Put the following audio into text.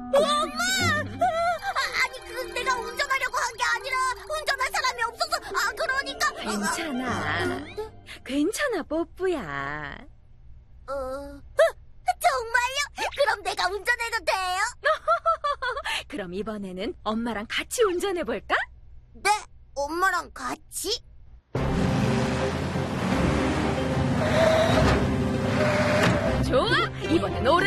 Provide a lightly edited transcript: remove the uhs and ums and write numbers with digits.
아니, 내가 운전하려고 한 게 아니라 운전할 사람이 없어서. 그러니까. 괜찮아. 괜찮아, 뽀뿌야. 정말요? 그럼 내가 운전해도 돼요? 그럼 이번에는 엄마랑 같이 운전해볼까? 네, 엄마랑 같이? 좋아! 이번엔 오른